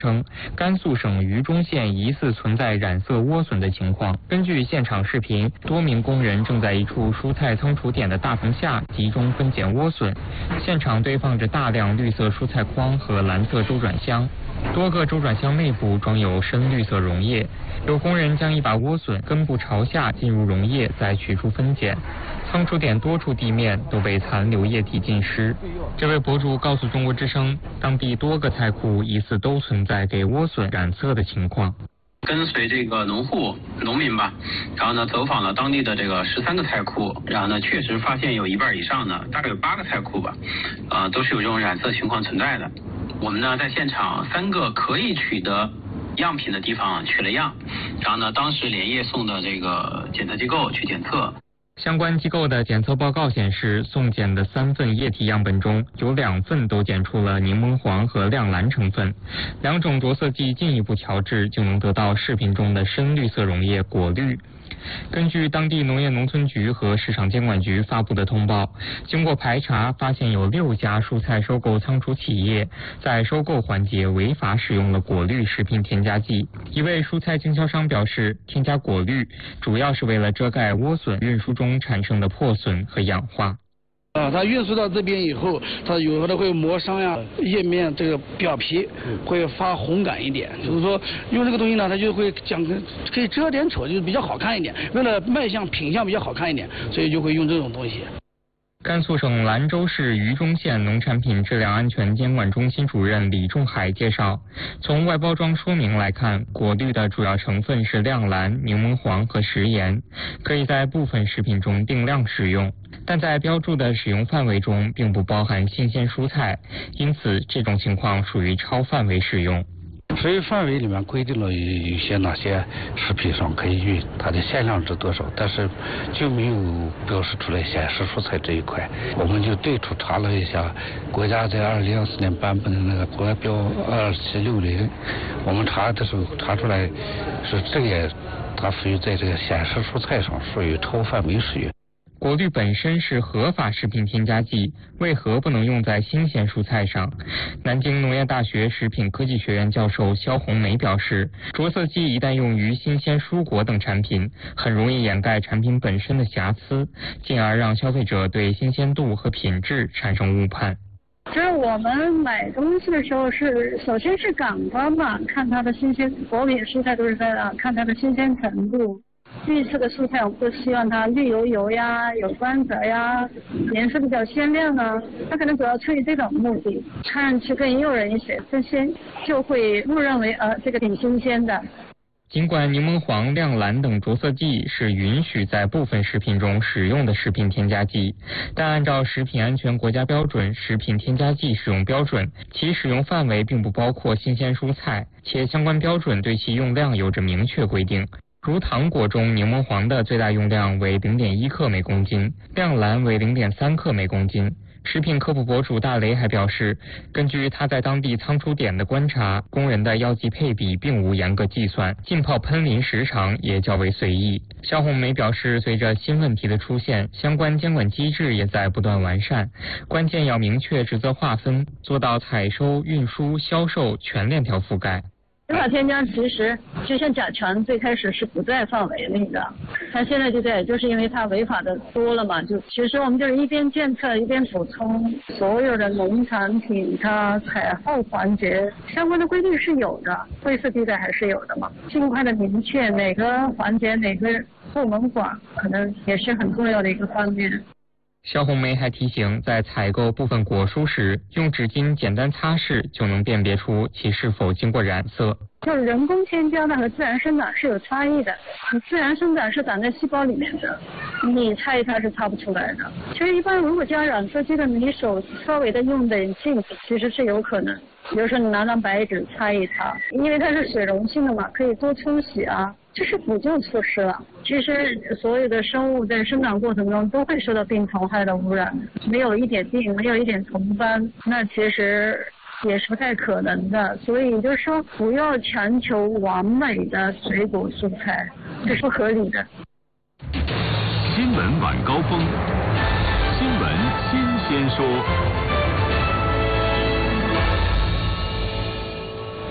称，甘肃省榆中县疑似存在染色莴笋的情况。根据现场视频，多名工人正在一处蔬菜仓储点的大棚下集中分拣莴笋，现场堆放着大量绿色蔬菜筐和蓝色周转箱，多个周转箱内部装有深绿色溶液。有工人将一把莴笋根部朝下进入溶液，再取出分拣。仓储点多处地面都被残留液体浸湿。这位博主告诉中国之声，当地多个菜库疑似都存在给莴笋染色的情况。 跟随这个农民吧，然后呢走访了当地的这个13个菜库，然后呢确实发现有一半以上呢，大概有8个菜库吧，都是有这种染色情况存在的。我们呢在现场3个可以取得样品的地方取了样，然后呢当时连夜送的这个检测机构去检测。 相关机构的检测报告显示，送检的3份液体样本中有2份都检出了柠檬黄和亮蓝成分，2种着色剂进一步调制就能得到视频中的深绿色溶液果绿。根据当地农业农村局和市场监管局发布的通报，经过排查，发现有6家蔬菜收购仓储企业在收购环节违法使用了果绿食品添加剂。一位蔬菜经销商表示，添加果绿主要是为了遮盖莴笋运输中产生的破损和氧化。 它运输到这边以后，它有的会磨伤呀，叶面这个表皮会发红感一点，就是说用这个东西呢，它就会可以遮点丑，就是比较好看一点。为了卖相品相比较好看一点，所以就会用这种东西。 甘肃省兰州市榆中县农产品质量安全监管中心主任李仲海介绍，从外包装说明来看，果绿的主要成分是亮蓝、柠檬黄和食盐，可以在部分食品中定量使用，但在标注的使用范围中并不包含新鲜蔬菜，因此这种情况属于超范围使用。 所以范围里面规定了有些哪些食品上可以运，它的限量值多少，但是就没有标示出来显示蔬菜这一块。我们就对处查了一下国家在2024年颁布的那个国标2760，我们查的时候查出来是这个它属于在这个显示蔬菜上属于超范围使用。 果绿本身是合法食品添加剂，为何不能用在新鲜蔬菜上？南京农业大学食品科技学院教授肖红梅表示，着色剂一旦用于新鲜蔬果等产品，很容易掩盖产品本身的瑕疵，进而让消费者对新鲜度和品质产生误判。 就是我们买东西的时候首先是感官嘛，看它的新鲜，果品蔬菜都是在看它的新鲜程度。绿色的蔬菜我们都希望它绿油油呀，有光泽呀，颜色比较鲜亮啊，它可能主要出于这种目的，看上去更诱人一些，这些就会误认为这个挺新鲜的。 尽管柠檬黄、亮蓝等着色剂是允许在部分食品中使用的食品添加剂，但按照食品安全国家标准《食品添加剂使用标准》，其使用范围并不包括新鲜蔬菜，且相关标准对其用量有着明确规定。如糖果中柠檬黄的最大用量为 0.1 克每公斤，亮蓝为 0.3 克每公斤。食品科普博主大雷还表示，根据他在当地仓储点的观察，工人的药剂配比并无严格计算，浸泡喷淋时长也较为随意。肖红梅表示，随着新问题的出现，相关监管机制也在不断完善，关键要明确职责划分，做到采收、运输、销售全链条覆盖。 违法添加其实就像甲醛最开始是不在范围内的，它现在就在，就是因为它违法的多了嘛，就其实我们就是一边监测一边补充，所有的农产品它采后环节相关的规定是有的，灰色地带还是有的嘛，尽快的明确哪个环节哪个部门管，可能也是很重要的一个方面。 肖红梅还提醒，在采购部分果蔬时，用纸巾简单擦拭就能辨别出其是否经过染色。 就是人工添加的和自然生长是有差异的，你自然生长是长在细胞里面的，你擦一擦是擦不出来的。其实一般如果加染色剂的，你手稍微的用点劲，其实是有可能。比如说你拿张白纸擦一擦，因为它是水溶性的嘛，可以多冲洗啊，这是补救措施了。其实所有的生物在生长过程中都会受到病虫害的污染，没有一点病，没有一点虫斑，那其实也是不太可能的。所以就是说，不要强求完美的水果蔬菜，这是不合理的。 新闻晚高峰，新闻新鲜说。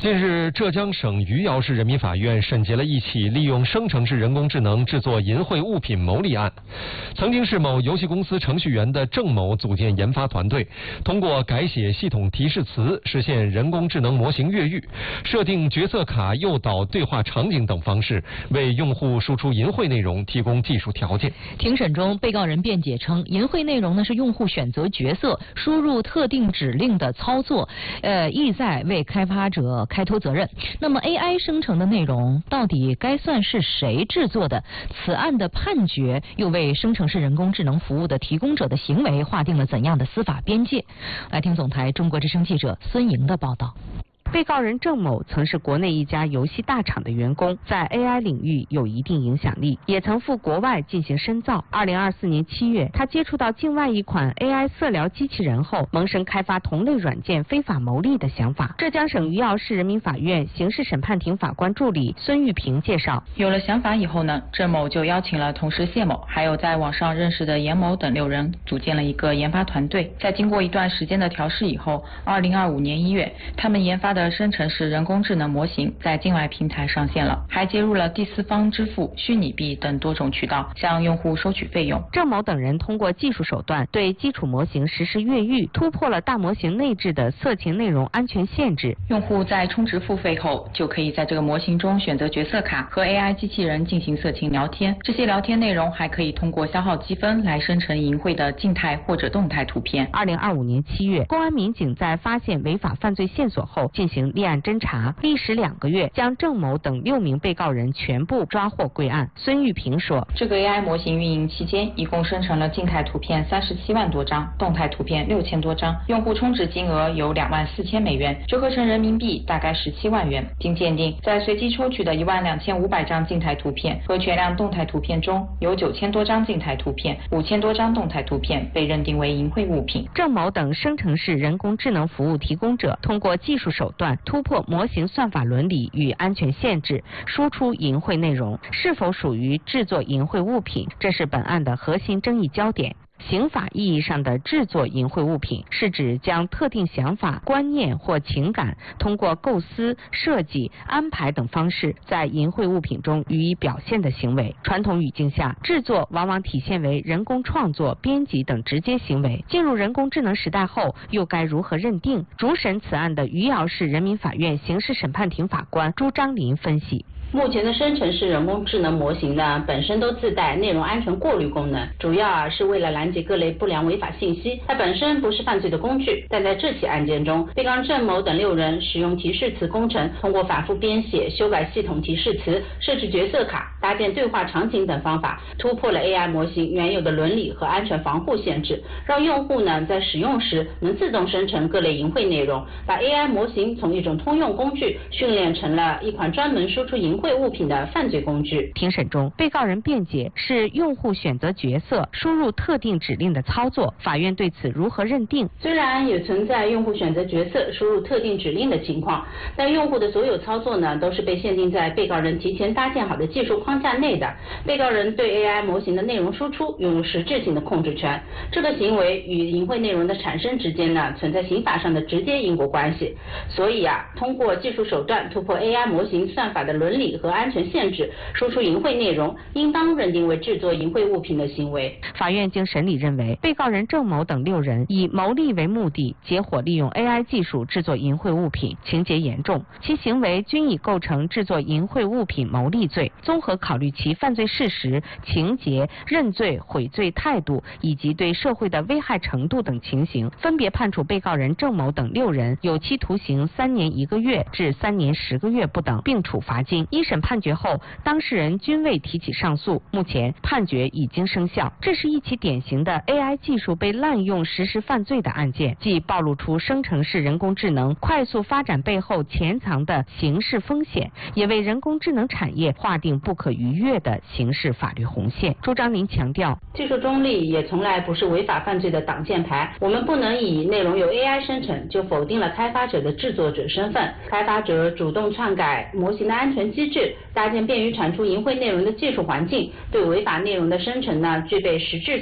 近日，浙江省余姚市人民法院审结了一起利用生成式人工智能制作淫秽物品牟利案。曾经是某游戏公司程序员的郑某组建研发团队，通过改写系统提示词，实现人工智能模型越狱，设定角色卡、诱导对话场景等方式，为用户输出淫秽内容提供技术条件。 庭审中，被告人辩解称，淫秽内容呢是用户选择角色、输入特定指令的操作，意在为开发者开脱责任。那么 AI 生成的内容到底该算是谁制作的？此案的判决又为生成式人工智能服务的提供者的行为划定了怎样的司法边界？来听总台中国之声记者孙莹的报道。 被告人郑某曾是国内一家游戏大厂的员工，在 AI 领域有一定影响力，也曾赴国外进行深造。2024年7月，他接触到境外一款 AI 色聊机器人后，萌生开发同类软件非法牟利的想法。浙江省余姚市人民法院刑事审判庭法官助理孙玉平介绍， 有了想法以后呢，郑某就邀请了同事谢某，还有在网上认识的严某等6人，组建了一个研发团队。在经过一段时间的调试以后，2025年1月，他们研发的生成式人工智能模型在境外平台上线了，还接入了第四方支付、虚拟币等多种渠道，向用户收取费用。 郑某等人通过技术手段对基础模型实施越狱，突破了大模型内置的色情内容安全限制。 用户在充值付费后，就可以在这个模型中选择角色卡，和 AI 机器人进行色情聊天。这些聊天内容还可以通过消耗积分来生成淫秽的静态或者动态图片。 2025年7月，公安民警在发现违法犯罪线索后进行立案侦查，历时2个月，将郑某等6名被告人全部抓获归案。孙玉平说， 这个 AI 模型运营期间，一共生成了静态图片37万多张，动态图片6000多张，用户充值金额有24000美元，折合成人民币大概17万元。经鉴定，在随机抽取的12500张静态图片和全量动态图片中，有9000多张静态图片、5000多张动态图片被认定为淫秽物品。 郑某等生成式人工智能服务提供者通过技术手段突破模型算法伦理与安全限制，输出淫秽内容，是否属于制作淫秽物品，这是本案的核心争议焦点。刑法意义上的制作淫秽物品，是指将特定想法、观念或情感通过构思、设计、安排等方式，在淫秽物品中予以表现的行为。传统语境下，制作往往体现为人工创作、编辑等直接行为。进入人工智能时代后，又该如何认定？主审此案的余姚市人民法院刑事审判庭法官朱章林分析。 目前的生成式人工智能模型呢，本身都自带内容安全过滤功能，主要是为了拦截各类不良违法信息。它本身不是犯罪的工具，但在这起案件中，被告人郑某等6人使用提示词工程，通过反复编写、修改系统提示词、设置角色卡、搭建对话场景等方法，突破了 AI 模型原有的伦理和安全防护限制，让用户呢在使用时能自动生成各类淫秽内容，把 AI 模型从一种通用工具训练成了一款专门输出淫秽物品的犯罪工具。 庭审中，被告人辩解是用户选择角色、输入特定指令的操作，法院对此如何认定？ 虽然也存在用户选择角色、输入特定指令的情况，但用户的所有操作呢，都是被限定在被告人提前搭建好的技术框架内的。被告人对 AI 模型的内容输出拥有实质性的控制权，这个行为与淫秽内容的产生之间呢，存在刑法上的直接因果关系。所以通过技术手段突破 AI 模型算法的伦理和安全限制，输出淫秽内容，应当认定为制作淫秽物品的行为。 法院经审理认为，被告人郑某等6人以牟利为目的，结伙利用 AI 技术制作淫秽物品，情节严重，其行为均已构成制作淫秽物品牟利罪。综合考虑其犯罪事实、情节、认罪悔罪态度以及对社会的危害程度等情形，分别判处被告人郑某等6人有期徒刑3年1个月至3年10个月不等，并处罚金。一审判决后，当事人均未提起上诉，目前判决已经生效。这是一起典型的 AI 技术被滥用实施犯罪的案件，既暴露出生成式人工智能快速发展背后潜藏的刑事风险，也为人工智能产业划定不可逾越的刑事法律红线。朱章林强调， 技术中立也从来不是违法犯罪的挡箭牌，我们不能以内容由 AI 生成就否定了开发者的制作者身份。开发者主动篡改模型的安全机制，搭建便于产出淫秽内容的技术环境，对违法内容的生成呢具备实质性的控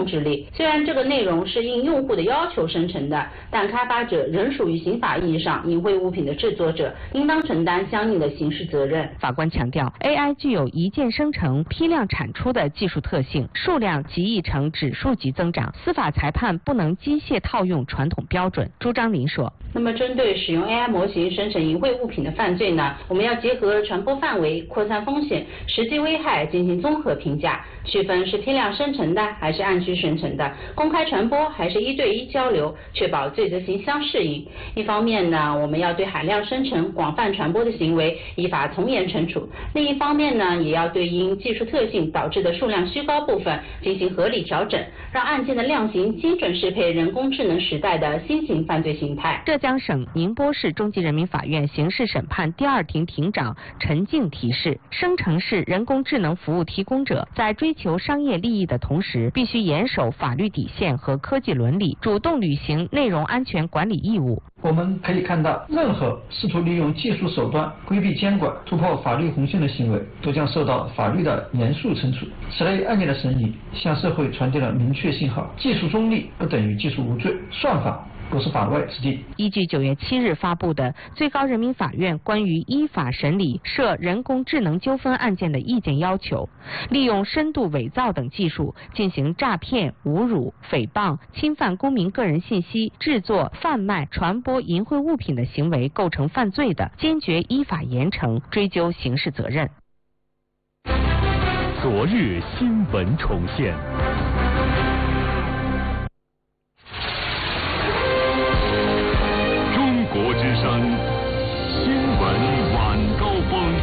控制力。虽然这个内容是应用户的要求生成的，但开发者仍属于刑法意义上淫秽物品的制作者，应当承担相应的刑事责任。 法官强调 ，AI 具有一键生成、批量产出的技术特性，数量极易呈指数级增长，司法裁判不能机械套用传统标准。朱章林说。 那么针对使用 AI 模型生成淫秽物品的犯罪呢，我们要结合传播范围、扩散风险、实际危害进行综合评价，区分是批量生成的还是按需生成的，公开传播还是1对1交流，确保罪责刑相适应。一方面呢，我们要对海量生成、广泛传播的行为依法从严惩处；另一方面呢，也要对因技术特性导致的数量虚高部分进行合理调整，让案件的量刑精准适配人工智能时代的新型犯罪形态。 浙江省宁波市中级人民法院刑事审判第2庭庭长陈静提示，生成式人工智能服务提供者在追求商业利益的同时，必须严守法律底线和科技伦理，主动履行内容安全管理义务。 我们可以看到，任何试图利用技术手段规避监管、突破法律红线的行为，都将受到法律的严肃惩处。此类案件的审理向社会传递了明确信号：技术中立不等于技术无罪，算法不是法外之地。 依据9月7日发布的最高人民法院关于依法审理涉人工智能纠纷案件的意见要求，利用深度伪造等技术进行诈骗、侮辱、诽谤、侵犯公民个人信息、制作、贩卖、传播淫秽物品的行为构成犯罪的，坚决依法严惩，追究刑事责任。 昨日新闻重现。中国之声新闻晚高峰。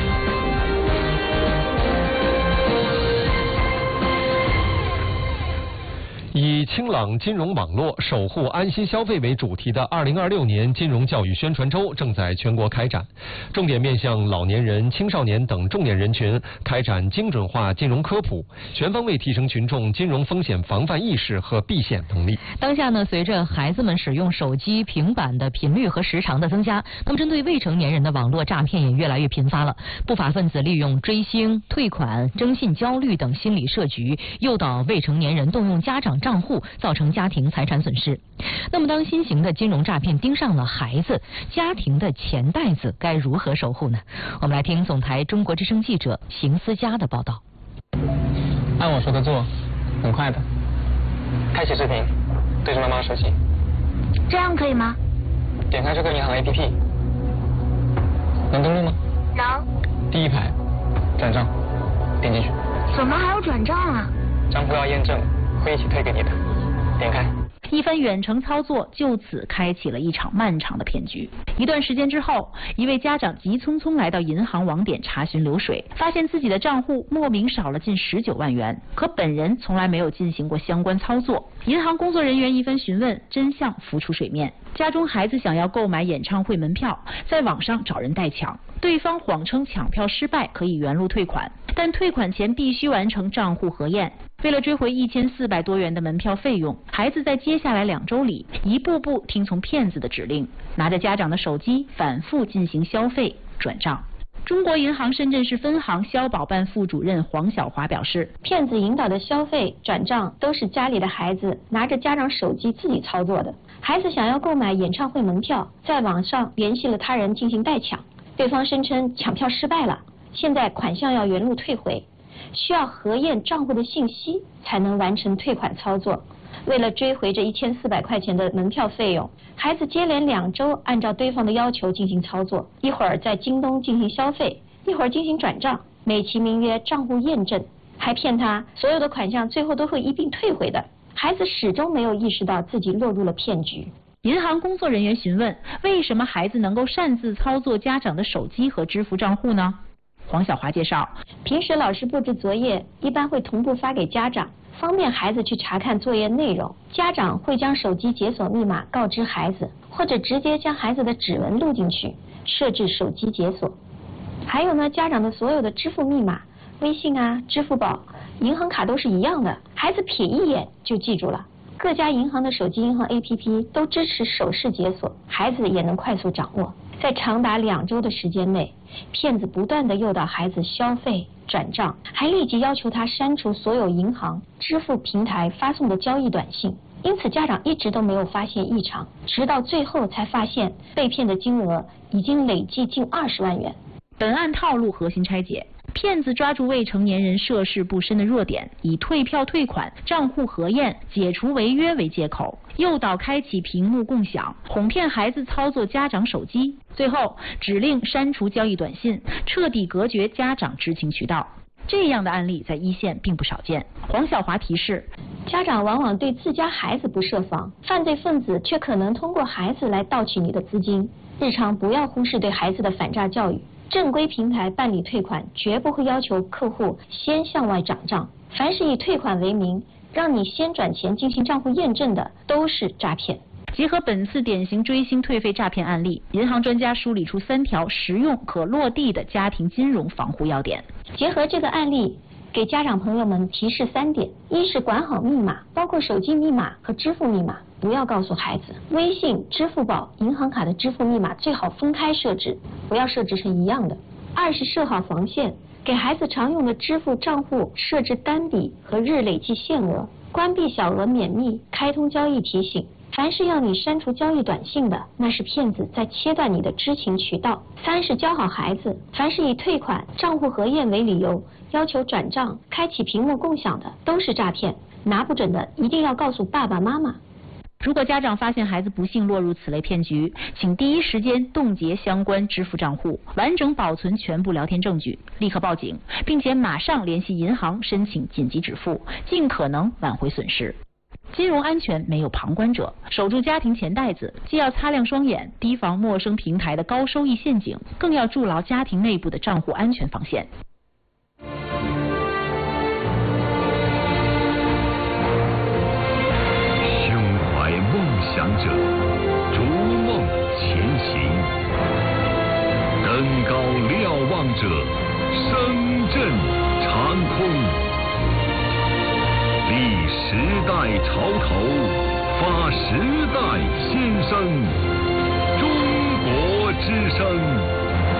以清朗金融网络、守护安心消费为主题的2026年金融教育宣传周正在全国开展，重点面向老年人、青少年等重点人群，开展精准化金融科普，全方位提升群众金融风险防范意识和避险能力。 当下呢，随着孩子们使用手机、平板的频率和时长的增加，那么针对未成年人的网络诈骗也越来越频发了。不法分子利用追星、退款、征信焦虑等心理设局，诱导未成年人动用家长账户，造成家庭财产损失。那么当新型的金融诈骗盯上了孩子，家庭的钱袋子该如何守护呢？我们来听总台中国之声记者邢思佳的报道。 按我说的做，很快的。开启视频，对着妈妈手机。 这样可以吗？ 点开这个银行 APP， 能登录吗？ 能。 第一排，转账，点进去。 怎么还要转账啊？ 账户要验证，会一起退给你的。点开。 一番远程操作就此开启了一场漫长的骗局。一段时间之后，一位家长急匆匆来到银行网点查询流水，发现自己的账户莫名少了近19万元，可本人从来没有进行过相关操作。银行工作人员一番询问，真相浮出水面。家中孩子想要购买演唱会门票，在网上找人代抢，对方谎称抢票失败可以原路退款，但退款前必须完成账户核验。为了追回1400多元的门票费用，孩子在接下来2周里一步步听从骗子的指令，拿着家长的手机反复进行消费转账。中国银行深圳市分行消保办副主任黄晓华表示， 骗子引导的消费转账都是家里的孩子拿着家长手机自己操作的。孩子想要购买演唱会门票，在网上联系了他人进行代抢，对方声称抢票失败了，现在款项要原路退回，需要核验账户的信息才能完成退款操作。为了追回这1400块钱的门票费用，孩子接连2周按照对方的要求进行操作，一会儿在京东进行消费，一会儿进行转账，美其名曰账户验证，还骗他所有的款项最后都会一并退回的。孩子始终没有意识到自己落入了骗局。 银行工作人员询问，为什么孩子能够擅自操作家长的手机和支付账户呢？黄晓华介绍， 平时老师布置作业一般会同步发给家长，方便孩子去查看作业内容。家长会将手机解锁密码告知孩子，或者直接将孩子的指纹录进去，设置手机解锁。还有呢，家长的所有的支付密码，微信啊、支付宝、银行卡都是一样的，孩子瞥一眼就记住了。各家银行的手机银行 APP 都支持手势解锁，孩子也能快速掌握。 在长达2周的时间内，骗子不断地诱导孩子消费、转账，还立即要求他删除所有银行、支付平台发送的交易短信。因此，家长一直都没有发现异常，直到最后才发现被骗的金额已经累计近20万元。 本案套路核心拆解。骗子抓住未成年人涉世不深的弱点，以退票退款、账户核验、解除违约为借口，诱导开启屏幕共享，哄骗孩子操作家长手机，最后指令删除交易短信，彻底隔绝家长知情渠道。这样的案例在一线并不少见。黄晓华提示， 家长往往对自家孩子不设防，犯罪分子却可能通过孩子来盗取你的资金。日常不要忽视对孩子的反诈教育。正规平台办理退款，绝不会要求客户先向外转账。凡是以退款为名，让你先转钱进行账户验证的，都是诈骗。 结合本次典型追星退费诈骗案例，银行专家梳理出3条实用可落地的家庭金融防护要点。 结合这个案例，给家长朋友们提示3点：一是管好密码，包括手机密码和支付密码，不要告诉孩子。微信、支付宝、银行卡的支付密码最好分开设置，不要设置成一样的。2是设好防线，给孩子常用的支付账户设置单笔和日累计限额，关闭小额免密、开通交易提醒。凡是要你删除交易短信的，那是骗子在切断你的知情渠道。3是教好孩子，凡是以退款、账户核验为理由要求转账、开启屏幕共享的，都是诈骗。拿不准的一定要告诉爸爸妈妈。 如果家长发现孩子不幸落入此类骗局，请第一时间冻结相关支付账户，完整保存全部聊天证据，立刻报警，并且马上联系银行申请紧急止付，尽可能挽回损失。金融安全没有旁观者，守住家庭钱袋子，既要擦亮双眼，提防陌生平台的高收益陷阱，更要筑牢家庭内部的账户安全防线。 胸怀梦想者，逐梦前行；登高瞭望者，声震长空。立时代潮头，发时代先声，中国之声。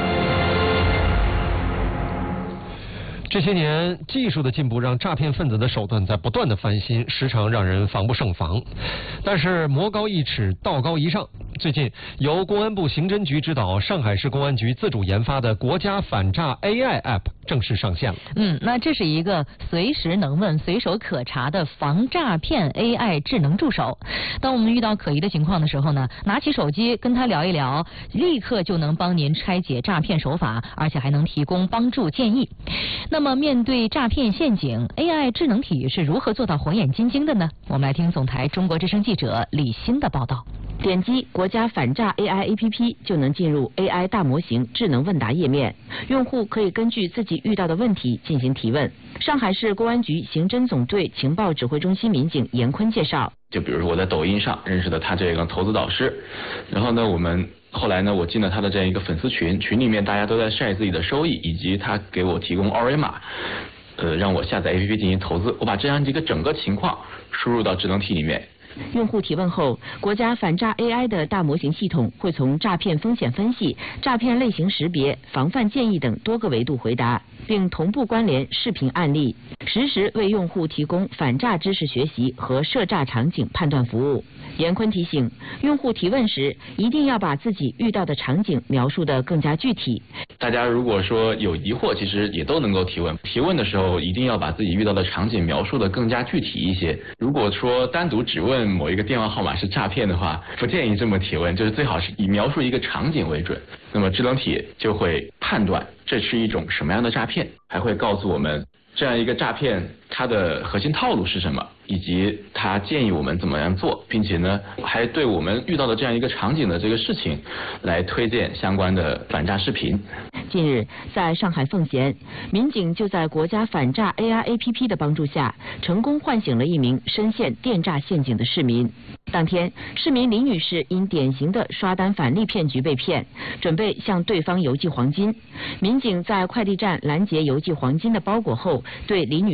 这些年，技术的进步让诈骗分子的手段在不断的翻新，时常让人防不胜防。但是魔高一尺，道高一丈。最近，由公安部刑侦局指导，上海市公安局自主研发的国家反诈 AI App 正式上线了。 那这是一个随时能问、随手可查的防诈骗 AI 智能助手。当我们遇到可疑的情况的时候呢，拿起手机跟他聊一聊，立刻就能帮您拆解诈骗手法，而且还能提供帮助建议。那么面对诈骗陷阱 ，AI 智能体是如何做到火眼金睛的呢？我们来听总台中国之声记者李欣的报道。 点击国家反诈 AI APP 就能进入 AI 大模型智能问答页面，用户可以根据自己遇到的问题进行提问。上海市公安局刑侦总队情报指挥中心民警严坤介绍， 就比如说我在抖音上认识的他这个投资导师，然后呢后来我进了他的这样一个粉丝群，群里面大家都在晒自己的收益，以及他给我提供二维码，让我下载 APP 进行投资。我把这样一个整个情况输入到智能体里面。 用户提问后，国家反诈 AI 的大模型系统会从诈骗风险分析、诈骗类型识别、防范建议等多个维度回答，并同步关联视频案例，实时为用户提供反诈知识学习和涉诈场景判断服务。严坤提醒，用户提问时一定要把自己遇到的场景描述得更加具体。 大家如果说有疑惑，其实也都能够提问。提问的时候一定要把自己遇到的场景描述得更加具体一些。如果说单独只问某一个电话号码是诈骗的话，不建议这么提问，就是最好是以描述一个场景为准。那么智能体就会判断这是一种什么样的诈骗，还会告诉我们这样一个诈骗它的核心套路是什么，以及它建议我们怎么样做，并且呢还对我们遇到的这样一个场景的这个事情来推荐相关的反诈视频。 近日，在上海奉贤，民警就在国家反诈 AI APP 的帮助下，成功唤醒了一名深陷电诈陷阱的市民。当天，市民李女士因典型的刷单返利骗局被骗，准备向对方邮寄黄金。民警在快递站拦截邮寄黄金的包裹后，对李女士进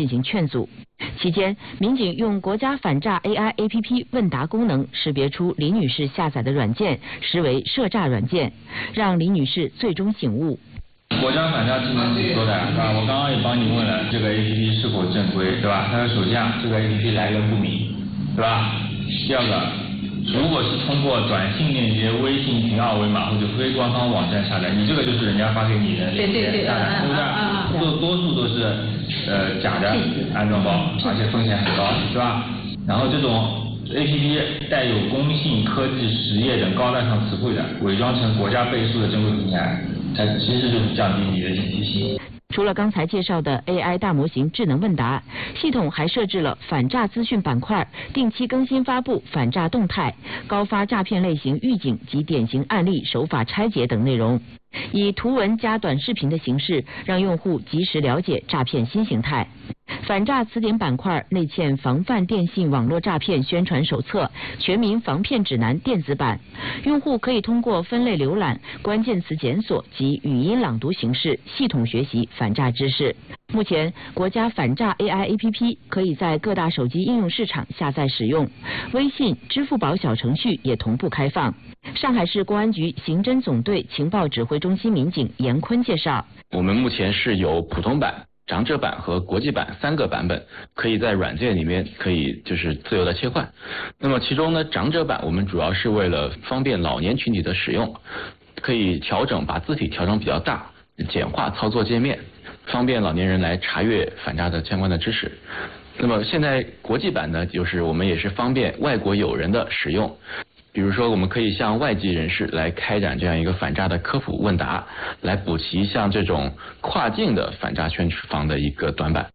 进行劝阻。期间，民警用国家反诈 AI APP 问答功能识别出李女士下载的软件实为涉诈软件，让李女士最终醒悟。 国家反诈智能局说的，是吧？我刚刚也帮你问了，这个 APP 是否正规，对吧？它的首先这个 APP 来源不明，对吧？第二个，如果是通过短信链接、微信群二维码或者非官方网站下载，你这个就是人家发给你的链接下载，对不对？多数都是假的安装包，而且风险很高，是吧？然后这种 APP 带有工信、科技、实业等高大上词汇的，伪装成国家背书的正规平台，它其实就是降低你的警惕性。 除了刚才介绍的 AI 大模型智能问答，系统还设置了反诈资讯板块，定期更新发布反诈动态、高发诈骗类型预警及典型案例手法拆解等内容，以图文加短视频的形式，让用户及时了解诈骗新形态。反诈词典板块内嵌防范电信网络诈骗宣传手册、全民防骗指南电子版，用户可以通过分类浏览、关键词检索及语音朗读形式系统学习反诈知识。目前，国家反诈 AI APP 可以在各大手机应用市场下载使用，微信、支付宝小程序也同步开放。上海市公安局刑侦总队情报指挥中心民警严坤介绍， 我们目前是有普通版、长者版和国际版3个版本，可以在软件里面可以就是自由的切换。那么其中呢，长者版我们主要是为了方便老年群体的使用，可以把字体调整比较大，简化操作界面，方便老年人来查阅反诈的相关的知识。那么现在国际版呢，就是我们也是方便外国友人的使用。比如说，我们可以向外籍人士来开展这样一个反诈的科普问答，来补齐像这种跨境的反诈宣防的一个短板。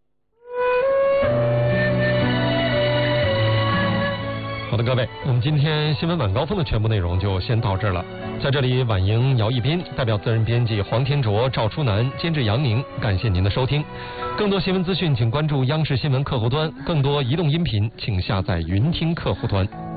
好的，各位，我们今天新闻晚高峰的全部内容就先到这儿了。在这里，婉莹、姚一斌代表责任编辑黄天卓、赵初南，监制杨宁，感谢您的收听。更多新闻资讯，请关注央视新闻客户端；更多移动音频，请下载云听客户端。